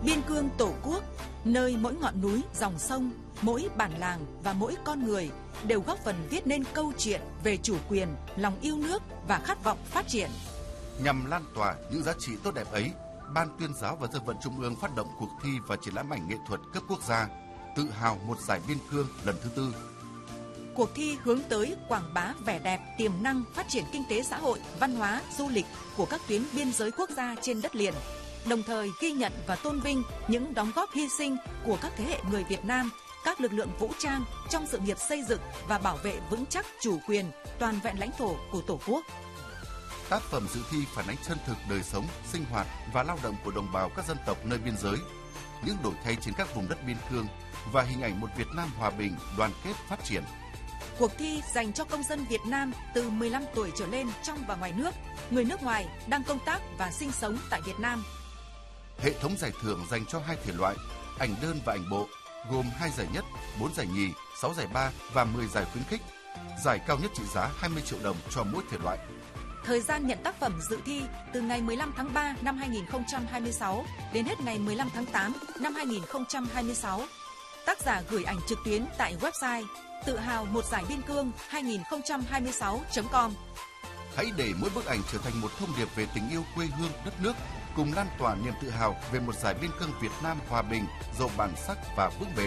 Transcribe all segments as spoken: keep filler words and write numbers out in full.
Biên cương Tổ quốc, nơi mỗi ngọn núi, dòng sông, mỗi bản làng và mỗi con người đều góp phần viết nên câu chuyện về chủ quyền, lòng yêu nước và khát vọng phát triển. Nhằm lan tỏa những giá trị tốt đẹp ấy, Ban Tuyên giáo và Dân vận Trung ương phát động cuộc thi và triển lãm ảnh nghệ thuật cấp quốc gia Tự hào một giải biên cương lần thứ tư. Cuộc thi hướng tới quảng bá vẻ đẹp, tiềm năng, phát triển kinh tế xã hội, văn hóa, du lịch của các tuyến biên giới quốc gia trên đất liền, đồng thời ghi nhận và tôn vinh những đóng góp hy sinh của các thế hệ người Việt Nam, các lực lượng vũ trang trong sự nghiệp xây dựng và bảo vệ vững chắc chủ quyền, toàn vẹn lãnh thổ của Tổ quốc. Tác phẩm dự thi phản ánh chân thực đời sống, sinh hoạt và lao động của đồng bào các dân tộc nơi biên giới, những đổi thay trên các vùng đất biên cương và hình ảnh một Việt Nam hòa bình, đoàn kết, phát triển. Cuộc thi dành cho công dân Việt Nam từ mười lăm tuổi trở lên trong và ngoài nước, người nước ngoài đang công tác và sinh sống tại Việt Nam. Hệ thống giải thưởng dành cho hai thể loại, ảnh đơn và ảnh bộ, gồm hai giải nhất, bốn giải nhì, sáu giải ba và mười giải khuyến khích. Giải cao nhất trị giá hai mươi triệu đồng cho mỗi thể loại. Thời gian nhận tác phẩm dự thi từ ngày mười lăm tháng ba năm hai nghìn không trăm hai mươi sáu đến hết ngày mười lăm tháng tám năm hai nghìn không trăm hai mươi sáu. Tác giả gửi ảnh trực tuyến tại website tự hào một giải biên cương hai nghìn không trăm hai mươi sáu chấm com. Hãy để mỗi bức ảnh trở thành một thông điệp về tình yêu quê hương, đất nước, cùng lan tỏa niềm tự hào về một giải biên cương Việt Nam hòa bình, giàu bản sắc và vững bền.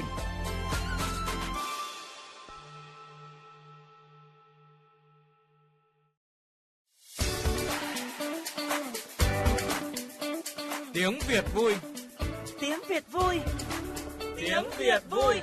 Tiếng Việt vui. Tiếng Việt vui. Tiếng Việt vui.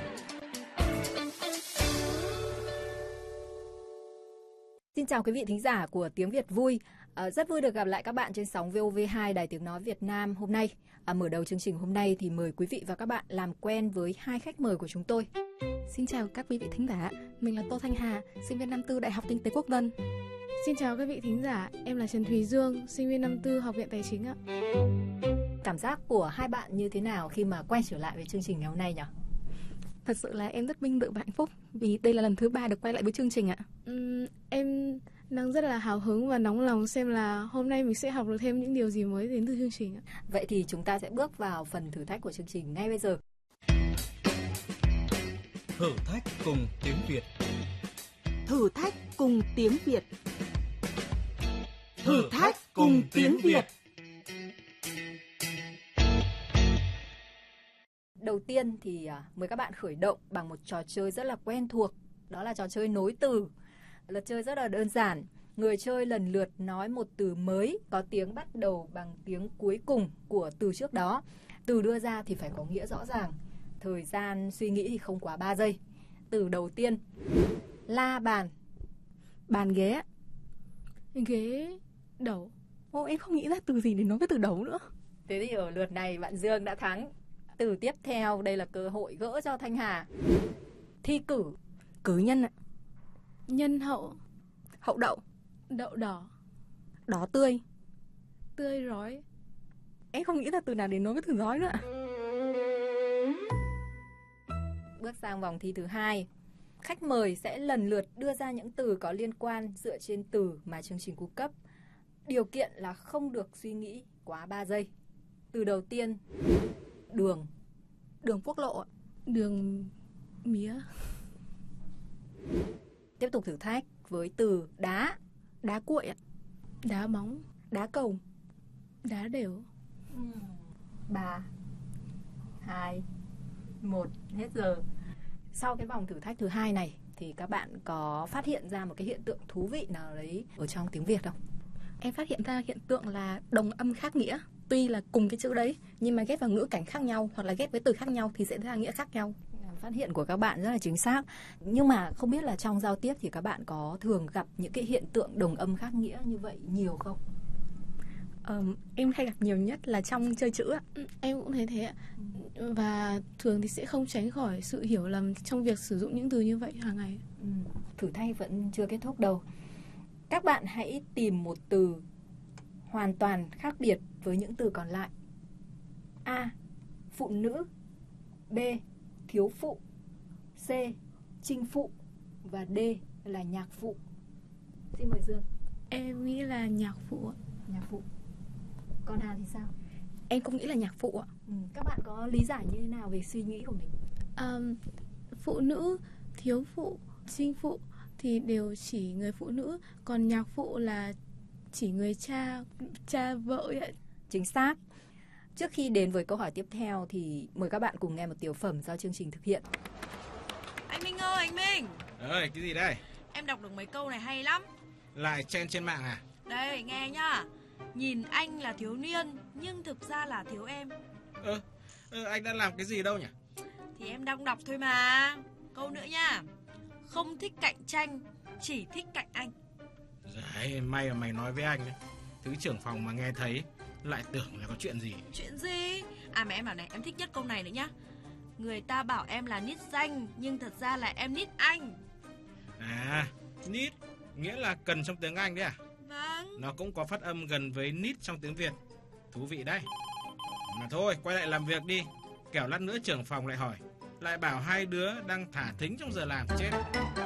Xin chào quý vị thính giả của Tiếng Việt vui. À, rất vui được gặp lại các bạn trên sóng vê o vê hai Đài Tiếng nói Việt Nam hôm nay. À, mở đầu chương trình hôm nay thì mời quý vị và các bạn làm quen với hai khách mời của chúng tôi. Xin chào các quý vị thính giả, mình là Tô Thanh Hà, sinh viên năm tư Đại học Kinh tế Quốc dân. Xin chào các vị thính giả, em là Trần Thùy Dương, sinh viên năm tư Học viện Tài chính ạ. Cảm giác của hai bạn như thế nào khi mà quay trở lại với chương trình ngày hôm nay nhỉ? Thật sự là em rất vinh dự và hạnh phúc vì đây là lần thứ ba được quay lại với chương trình ạ. Uhm, em đang rất là hào hứng và nóng lòng xem là hôm nay mình sẽ học được thêm những điều gì mới đến từ chương trình ạ. Vậy thì chúng ta sẽ bước vào phần thử thách của chương trình ngay bây giờ. Thử thách cùng tiếng Việt. Thử thách cùng tiếng Việt. Thử thách cùng tiếng Việt. Đầu tiên thì mời các bạn khởi động bằng một trò chơi rất là quen thuộc. Đó là trò chơi nối từ. Luật chơi rất là đơn giản. Người chơi lần lượt nói một từ mới có tiếng bắt đầu bằng tiếng cuối cùng của từ trước đó. Từ đưa ra thì phải có nghĩa rõ ràng. Thời gian suy nghĩ thì không quá ba giây. Từ đầu tiên, la bàn. Bàn ghế. Ghế đẩu. Ô, em không nghĩ ra từ gì để nói với từ đẩu nữa. Thế thì ở lượt này bạn Dương đã thắng. Từ tiếp theo, đây là cơ hội gỡ cho Thanh Hà. Thi cử. Cử nhân ạ. Nhân hậu. Hậu đậu. Đậu đỏ. Đỏ tươi. Tươi rói. Em không nghĩ ra từ nào để nói với từ rói nữa ạ. Bước sang vòng thi thứ hai. Khách mời sẽ lần lượt đưa ra những từ có liên quan dựa trên từ mà chương trình cung cấp. Điều kiện là không được suy nghĩ quá ba giây. Từ đầu tiên, đường. Đường quốc lộ ạ. Đường mía. Tiếp tục thử thách với từ đá. Đá cuội ạ. Đá bóng. Đá cầu. Đá đều. Ba, hai, một, hết giờ. Sau cái vòng thử thách thứ hai này thì các bạn có phát hiện ra một cái hiện tượng thú vị nào đấy ở trong tiếng Việt không? Em phát hiện ra hiện tượng là đồng âm khác nghĩa. Tuy là cùng cái chữ đấy nhưng mà ghép vào ngữ cảnh khác nhau hoặc là ghép với từ khác nhau thì sẽ ra nghĩa khác nhau. Phát hiện của các bạn rất là chính xác. Nhưng mà không biết là trong giao tiếp thì các bạn có thường gặp những cái hiện tượng đồng âm khác nghĩa như vậy nhiều không? Um, em hay gặp nhiều nhất là trong chơi chữ ạ. Em cũng thấy thế ạ. Và thường thì sẽ không tránh khỏi sự hiểu lầm trong việc sử dụng những từ như vậy hàng ngày. Ừ. Thử thách vẫn chưa kết thúc đâu. Các bạn hãy tìm một từ hoàn toàn khác biệt với những từ còn lại. A. Phụ nữ. B. Thiếu phụ. C. Chinh phụ. Và D là nhạc phụ. Xin mời Dương. Em nghĩ là nhạc phụ ạ. Nhạc phụ. Còn Hà thì sao? Em cũng nghĩ là nhạc phụ ạ. Ừ, các bạn có lý giải như thế nào về suy nghĩ của mình? Um, phụ nữ, thiếu phụ, sinh phụ thì đều chỉ người phụ nữ, còn nhạc phụ là chỉ người cha, cha vợ ấy. Chính xác. Trước khi đến với câu hỏi tiếp theo thì mời các bạn cùng nghe một tiểu phẩm do chương trình thực hiện. Anh Minh ơi, anh Minh. Ơi, cái gì đây? Em đọc được mấy câu này hay lắm. Lại chen trên mạng à? Đây, nghe nhá. Nhìn anh là thiếu niên, nhưng thực ra là thiếu em. Ơ, ờ, anh đã làm cái gì đâu nhỉ? Thì em đang đọc thôi mà. Câu nữa nha. Không thích cạnh tranh, chỉ thích cạnh anh. Đấy, may mà mày nói với anh ấy. Thứ trưởng phòng mà nghe thấy lại tưởng là có chuyện gì. Chuyện gì? À mà em bảo này, em thích nhất câu này nữa nhá. Người ta bảo em là nít danh, nhưng thật ra là em nít anh. À, nít nghĩa là cần trong tiếng Anh đấy à? Vâng. Nó cũng có phát âm gần với nít trong tiếng Việt. Thú vị đấy. Mà thôi, quay lại làm việc đi. Kẻo lát nữa trưởng phòng lại hỏi, lại bảo hai đứa đang thả thính trong giờ làm chết.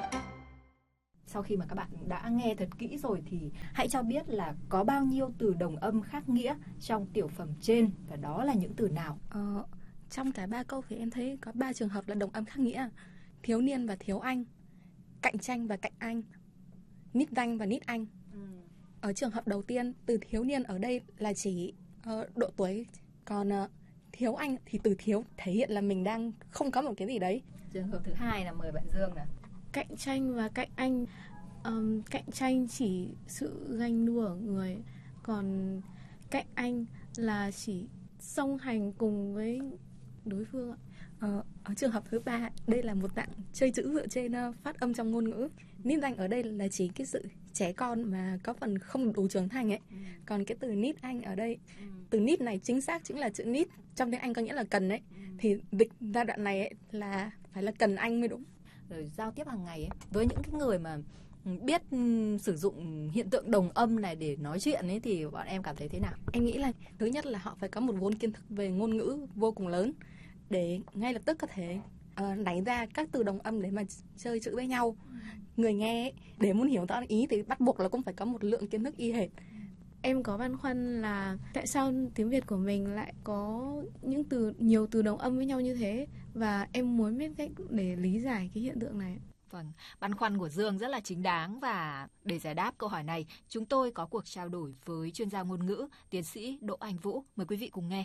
Sau khi mà các bạn đã nghe thật kỹ rồi thì hãy cho biết là có bao nhiêu từ đồng âm khác nghĩa trong tiểu phẩm trên, và đó là những từ nào? Ờ, trong cả ba câu thì em thấy có ba trường hợp là đồng âm khác nghĩa. Thiếu niên và thiếu anh, cạnh tranh và cạnh anh, nít danh và nít anh. Ừ. Ở trường hợp đầu tiên, từ thiếu niên ở đây là chỉ uh, độ tuổi, còn uh, thiếu anh thì từ thiếu thể hiện là mình đang không có một cái gì đấy. Trường hợp thứ hai là mời bạn Dương nào. Cạnh tranh và cạnh anh, um, cạnh tranh chỉ sự ganh đua ở người, còn cạnh anh là chỉ song hành cùng với đối phương ạ. Ờ, ở trường hợp thứ ba, đây là một dạng chơi chữ dựa trên uh, phát âm trong ngôn ngữ. Nít danh ở đây là chỉ cái sự trẻ con mà có phần không đủ trưởng thành ấy. Ừ. Còn cái từ nít anh ở đây, ừ. từ nít này chính xác chính là chữ nít, trong tiếng Anh có nghĩa là cần ấy. Ừ. Thì dịch ra đoạn này ấy là phải là cần anh mới đúng. Rồi giao tiếp hàng ngày ấy, với những cái người mà biết sử dụng hiện tượng đồng âm này để nói chuyện ấy thì bọn em cảm thấy thế nào? Em nghĩ là thứ nhất là họ phải có một vốn kiến thức về ngôn ngữ vô cùng lớn để ngay lập tức có thể uh, nảy ra các từ đồng âm để mà chơi chữ với nhau. Người nghe ấy, để muốn hiểu rõ ý thì bắt buộc là cũng phải có một lượng kiến thức y hệt. Em có băn khoăn là tại sao tiếng Việt của mình lại có những từ nhiều từ đồng âm với nhau như thế, và em muốn biết cách để lý giải cái hiện tượng này. Vâng, băn khoăn của Dương rất là chính đáng, và để giải đáp câu hỏi này, chúng tôi có cuộc trao đổi với chuyên gia ngôn ngữ, tiến sĩ Đỗ Anh Vũ. Mời quý vị cùng nghe.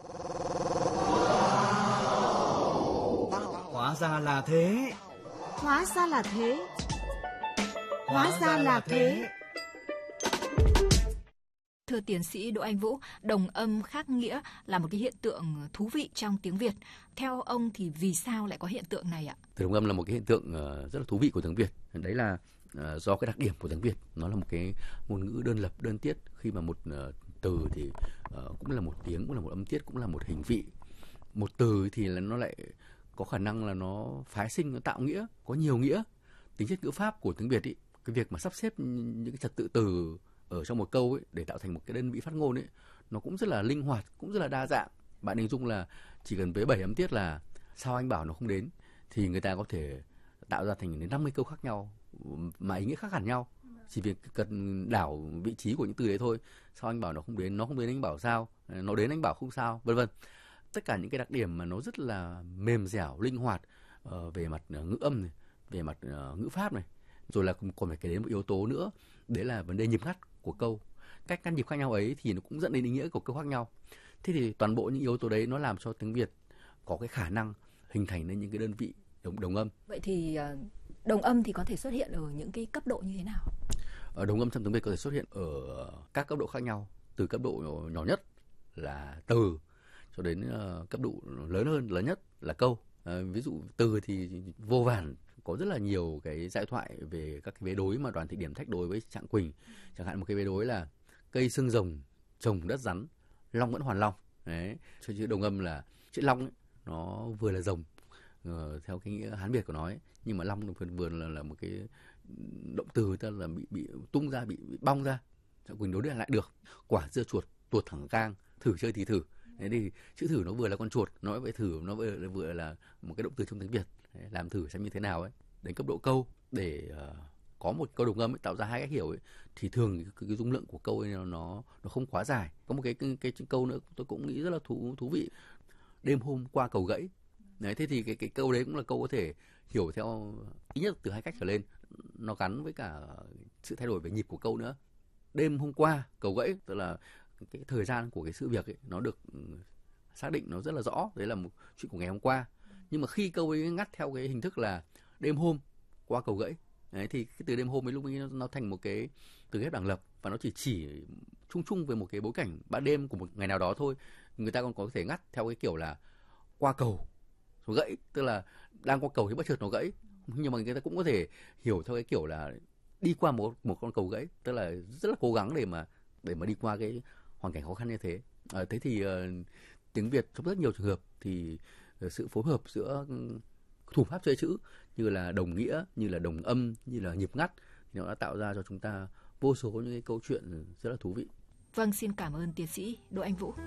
Hóa ra là thế. Hóa ra là thế. Hóa ra là thế. Thưa tiến sĩ Đỗ Anh Vũ, đồng âm khác nghĩa là một cái hiện tượng thú vị trong tiếng Việt. Theo ông thì vì sao lại có hiện tượng này ạ? Từ đồng âm là một cái hiện tượng rất là thú vị của tiếng Việt. Đấy là do cái đặc điểm của tiếng Việt. Nó là một cái ngôn ngữ đơn lập, đơn tiết. Khi mà một từ thì cũng là một tiếng, cũng là một âm tiết, cũng là một hình vị. Một từ thì là nó lại có khả năng là nó phái sinh, nó tạo nghĩa, có nhiều nghĩa. Tính chất ngữ pháp của tiếng Việt ý, cái việc mà sắp xếp những cái trật tự từ ở trong một câu ấy để tạo thành một cái đơn vị phát ngôn ấy, nó cũng rất là linh hoạt, cũng rất là đa dạng. Bạn hình dung là chỉ cần với bảy âm tiết là sao anh bảo nó không đến, thì người ta có thể tạo ra thành đến năm mươi câu khác nhau mà ý nghĩa khác hẳn nhau. Chỉ việc cần đảo vị trí của những từ đấy thôi. Sao anh bảo nó không đến, nó không đến anh bảo sao, nó đến anh bảo không sao, vân vân. Tất cả những cái đặc điểm mà nó rất là mềm dẻo, linh hoạt uh, về mặt uh, ngữ âm này, về mặt uh, ngữ pháp này. Rồi là còn phải kể đến một yếu tố nữa, đấy là vấn đề nhịp ngắt của câu. Cách ngắt nhịp khác nhau ấy thì nó cũng dẫn đến ý nghĩa của câu khác nhau. Thế thì toàn bộ những yếu tố đấy nó làm cho tiếng Việt có cái khả năng hình thành nên những cái đơn vị đồng, đồng âm. Vậy thì đồng âm thì có thể xuất hiện ở những cái cấp độ như thế nào? Ở đồng âm trong tiếng Việt có thể xuất hiện ở các cấp độ khác nhau, từ cấp độ nhỏ nhất là từ cho đến cấp độ lớn hơn, lớn nhất là câu. À, ví dụ từ thì vô vàn, có rất là nhiều cái giai thoại về các cái vế đối mà Đoàn Thị Điểm thách đối với Trạng Quỳnh. Chẳng hạn một cái vế đối là cây xương rồng, trồng đất rắn, long vẫn hoàn long. Đấy, cho chữ đồng âm là chữ long ấy, nó vừa là rồng uh, theo cái nghĩa Hán Việt của nó ấy, nhưng mà long vừa, vừa là, là một cái động từ, tức là bị bị tung ra, bị, bị bong ra. Trạng Quỳnh đối lại lại được. Quả dưa chuột, tuột thẳng gang, thử chơi thì thử. Thế thì chữ thử nó vừa là con chuột, nói về thử nó vừa, vừa là một cái động từ trong tiếng Việt. Đấy, làm thử xem như thế nào ấy. Đến cấp độ câu để uh, có một câu đồng âm ấy, tạo ra hai cách hiểu ấy, thì thường cái, cái dung lượng của câu ấy nó nó nó không quá dài. Có một cái, cái cái câu nữa tôi cũng nghĩ rất là thú thú vị. Đêm hôm qua cầu gãy. Đấy, thế thì cái cái câu đấy cũng là câu có thể hiểu theo ít nhất từ hai cách trở lên. Nó gắn với cả sự thay đổi về nhịp của câu nữa. Đêm hôm qua cầu gãy, tức là cái thời gian của cái sự việc ấy, nó được xác định nó rất là rõ. Đấy là một chuyện của ngày hôm qua. Nhưng mà khi câu ấy ngắt theo cái hình thức là đêm hôm qua cầu gãy, đấy, thì cái từ đêm hôm ấy lúc ấy nó, nó thành một cái từ ghép đẳng lập, và nó chỉ chỉ chung chung về một cái bối cảnh ban đêm của một ngày nào đó thôi. Người ta còn có thể ngắt theo cái kiểu là qua cầu rồi gãy, tức là đang qua cầu thì bất chợt nó gãy. Nhưng mà người ta cũng có thể hiểu theo cái kiểu là đi qua một một con cầu gãy, tức là rất là cố gắng để mà để mà đi qua cái hoàn cảnh khó khăn như thế. À, thế thì uh, tiếng Việt trong rất nhiều trường hợp thì uh, sự phối hợp giữa thủ pháp chơi chữ như là đồng nghĩa, như là đồng âm, như là nhịp ngắt thì nó đã tạo ra cho chúng ta vô số những cái câu chuyện rất là thú vị. Vâng, xin cảm ơn tiến sĩ Đỗ Anh Vũ.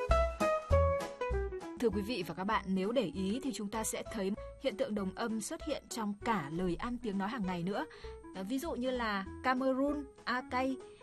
Thưa quý vị và các bạn, nếu để ý thì chúng ta sẽ thấy hiện tượng đồng âm xuất hiện trong cả lời ăn tiếng nói hàng ngày nữa. Ví dụ như là Cameroon, Akay,